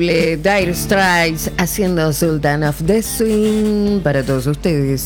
Dire Straits haciendo Sultan of the Swing para todos ustedes.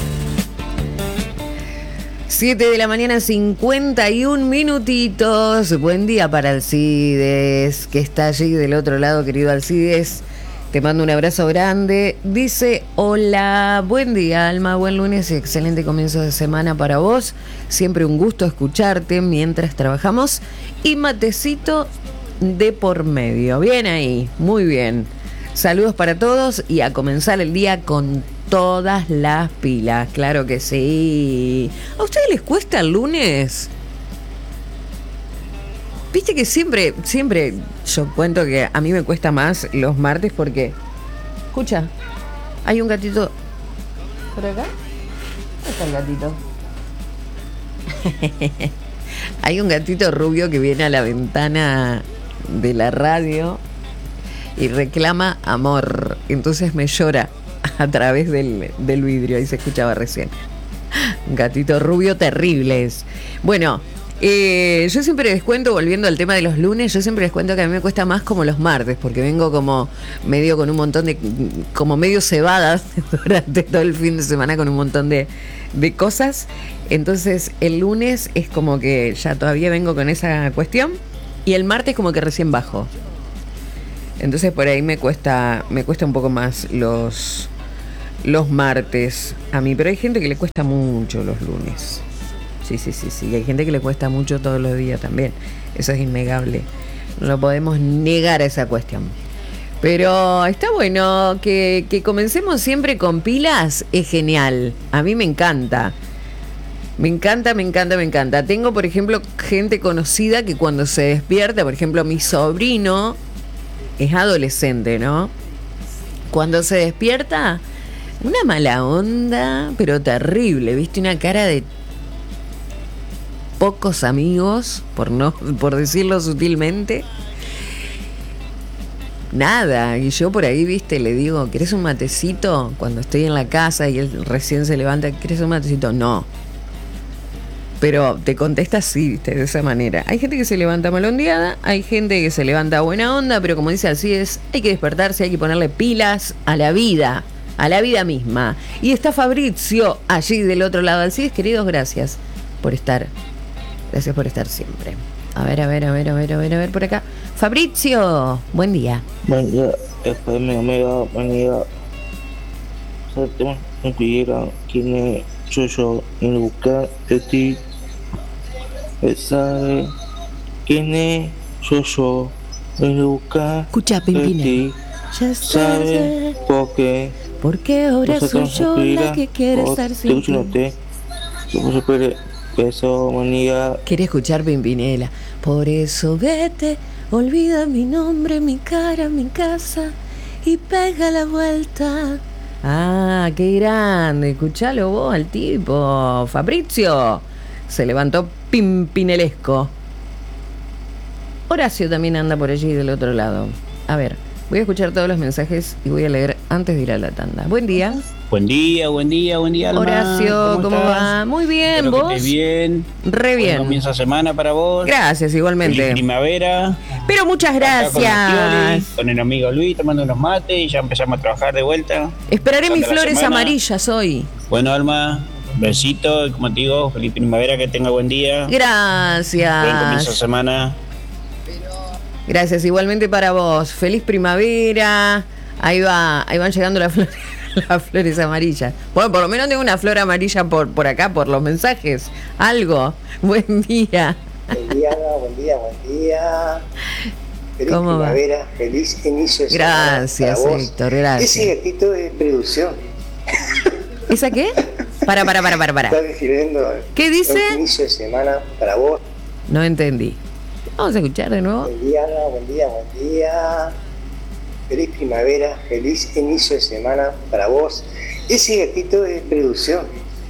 7 de la mañana, 51 minutitos. Buen día para Alcides, que está allí del otro lado, querido Alcides. Te mando un abrazo grande. Dice, hola, buen día, Alma, buen lunes y excelente comienzo de semana para vos. Siempre un gusto escucharte mientras trabajamos. Y matecito de por medio. Bien ahí, muy bien. Saludos para todos y a comenzar el día con todas las pilas. Claro que sí. ¿A ustedes les cuesta el lunes? Viste que siempre yo cuento que a mí me cuesta más los martes porque... Escucha, hay un gatito por acá. ¿Dónde está el gatito? Hay un gatito rubio que viene a la ventana de la radio y reclama amor. Entonces me llora a través del vidrio. Ahí se escuchaba recién. Un gatito rubio terribles. Bueno, yo siempre les cuento, volviendo al tema de los lunes, yo siempre les cuento que a mí me cuesta más como los martes, porque vengo como medio con un montón de, como medio cebada durante todo el fin de semana con un montón de cosas. Entonces el lunes es como que ya todavía vengo con esa cuestión y el martes como que recién bajo. Entonces por ahí me cuesta un poco más los martes a mí, pero hay gente que le cuesta mucho los lunes. Sí, y hay gente que le cuesta mucho todos los días también. Eso es innegable. No podemos negar esa cuestión. Pero está bueno que comencemos siempre con pilas, es genial. A mí me encanta. Me encanta. Tengo, por ejemplo, gente conocida que cuando se despierta, por ejemplo, mi sobrino es adolescente, ¿no? Cuando se despierta, una mala onda, pero terrible, ¿viste? Una cara de pocos amigos, por decirlo sutilmente. Nada, y yo por ahí, viste, le digo, ¿querés un matecito? Cuando estoy en la casa y él recién se levanta, ¿querés un matecito? No. Pero te contesta así, viste, de esa manera. Hay gente que se levanta malondeada, hay gente que se levanta buena onda, pero como dice Alcides, hay que despertarse, hay que ponerle pilas a la vida misma. Y está Fabricio allí del otro lado. Alcides, queridos, gracias por estar. Gracias por estar siempre. A ver por acá. Fabricio, buen día. Buen día, después mi amiga, Séptima, me pidiera quién es yo en buscar de ti. ¿Sabe quién es yo en buscar Escucha, de Pimpinela. ti? Ya ¿Sabe por qué? Porque ahora soy yo la que quiere estar sin ti. Eso, manía. Quiere escuchar Pimpinela. Por eso vete, olvida mi nombre, mi cara, mi casa y pega la vuelta. Ah, qué grande. Escuchalo vos al tipo. Fabricio se levantó pimpinelesco. Horacio también anda por allí del otro lado. A ver, voy a escuchar todos los mensajes y voy a leer antes de ir a la tanda. Buen día. Buen día, Alma. Horacio, ¿cómo va? Muy bien, espero ¿vos? Que estés bien. Re bien. Buen comienzo de semana para vos. Gracias, igualmente. Feliz primavera. Pero muchas gracias. Con el amigo Luis tomando unos mates y ya empezamos a trabajar de vuelta. Esperaré mis flores amarillas hoy. Bueno, Alma, besito, como te digo, feliz primavera, que tenga buen día. Gracias. Buen comienzo de semana. Gracias, igualmente para vos. Feliz primavera. Ahí van llegando las flores amarillas. Bueno, por lo menos tengo una flor amarilla por acá, por los mensajes. Algo. Buen día. Buen día. Feliz ¿Cómo primavera, va? feliz inicio de semana. Gracias, Héctor, gracias. Ese gatito de producción. ¿Esa qué? Para. Está refiriendo ¿Qué dice? El inicio de semana para vos. No entendí. Vamos a escuchar de nuevo. Buen día. Feliz primavera, feliz inicio de semana para vos. Ese gatito de producción.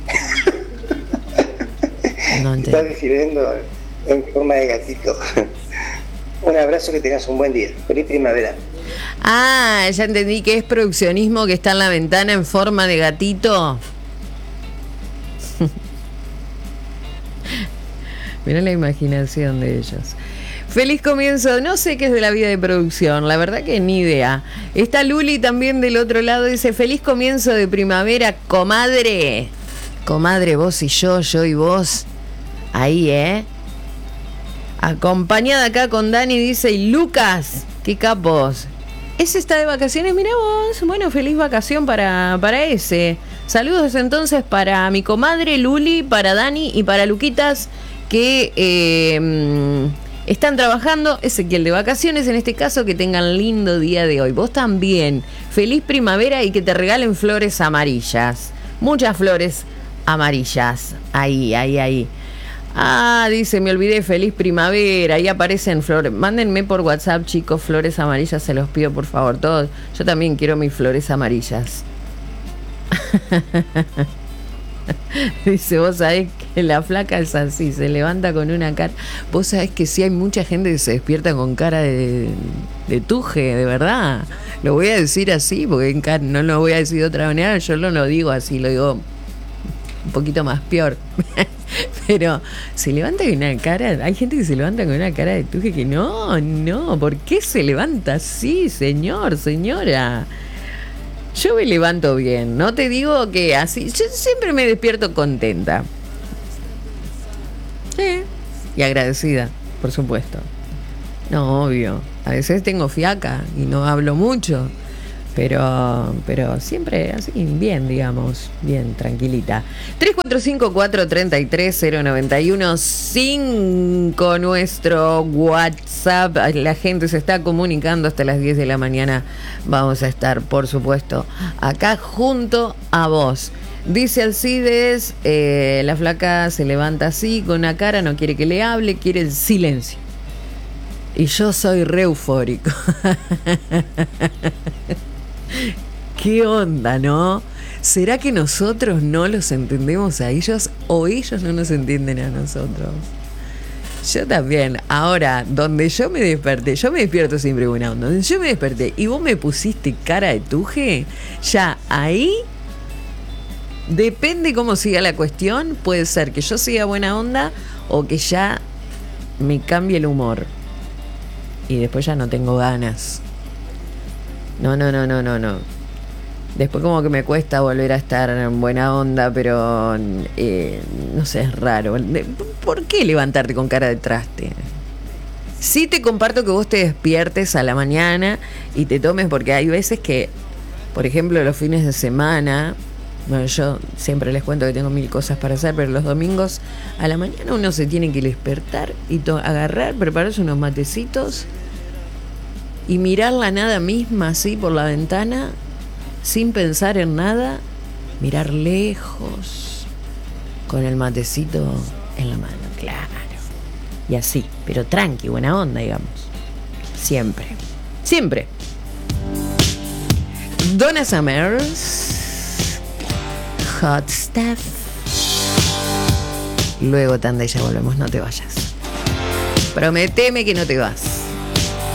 No entendí. Está refiriendo en forma de gatito. Un abrazo, que tengas un buen día. Feliz primavera. Ah, ya entendí que es produccionismo que está en la ventana en forma de gatito. Mirá la imaginación de ellos. Feliz comienzo. No sé qué es de la vida de producción, la verdad que ni idea. Está Luli también del otro lado, dice: feliz comienzo de primavera, comadre. Comadre, vos y yo y vos. Ahí, acompañada acá con Dani, dice: y Lucas, qué capos. Ese está de vacaciones, mirá vos. Bueno, feliz vacación para ese. Saludos entonces para mi comadre Luli, para Dani y para Luquitas, que están trabajando. Ezequiel de vacaciones, en este caso, que tengan lindo día de hoy. Vos también. Feliz primavera y que te regalen flores amarillas. Muchas flores amarillas. Ahí. Ah, dice, me olvidé, feliz primavera. Ahí aparecen flores. Mándenme por WhatsApp, chicos, flores amarillas, se los pido por favor, todos. Yo también quiero mis flores amarillas. Dice, vos sabés que la flaca es así, se levanta con una cara. Vos sabés que sí hay mucha gente que se despierta con cara de tuje, de verdad. Lo voy a decir así, porque no lo voy a decir de otra manera. Yo no lo digo así, lo digo un poquito más peor. Pero se levanta con una cara. Hay gente que se levanta con una cara de tuje que no, ¿por qué se levanta así, señor, señora? Yo me levanto bien, no te digo que así. Yo siempre me despierto contenta. Y agradecida, por supuesto. No, obvio. A veces tengo fiaca y no hablo mucho. Pero siempre así, bien, digamos, bien, tranquilita. 345-433-091-5 nuestro WhatsApp. La gente se está comunicando hasta las 10 de la mañana. Vamos a estar, por supuesto, acá junto a vos. Dice Alcides, la flaca se levanta así, con una cara, no quiere que le hable, quiere el silencio. Y yo soy re eufórico. ¿Qué onda, no? ¿Será que nosotros no los entendemos a ellos o ellos no nos entienden a nosotros? Yo también. Ahora, donde yo me desperté, yo me despierto siempre buena onda. Donde yo me desperté y vos me pusiste cara de tuje, ya ahí, depende cómo siga la cuestión, puede ser que yo siga buena onda o que ya me cambie el humor. Y después ya no tengo ganas. No. Después como que me cuesta volver a estar en buena onda, pero no sé, es raro. ¿Por qué levantarte con cara de traste? Sí te comparto que vos te despiertes a la mañana y te tomes, porque hay veces que, por ejemplo, los fines de semana, bueno, yo siempre les cuento que tengo 1000 cosas para hacer, pero los domingos a la mañana uno se tiene que despertar y agarrar, prepararse unos matecitos y mirar la nada misma así por la ventana, sin pensar en nada, mirar lejos, con el matecito en la mano, claro. Y así, pero tranqui, buena onda, digamos. Siempre. Donna Summers, Hot Stuff. Luego, Tanda, y ya volvemos, no te vayas. Prométeme que no te vas.